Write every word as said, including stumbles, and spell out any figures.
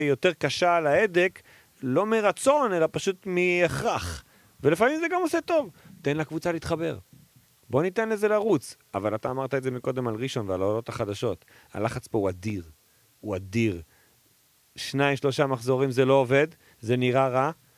יותר קשה על ההדק, לא מרצון, אלא פשוט מהכרח. ולפעמים זה גם עושה טוב. תן לקבוצה להתחבר. בוא ניתן לזה לרוץ. אבל אתה אמרת את זה מקודם על ראשון ועל העולות החדשות. הלחץ פה הוא אדיר. הוא אדיר. שניים, שלושה מחזורים זה לא עובד, זה נראה רע.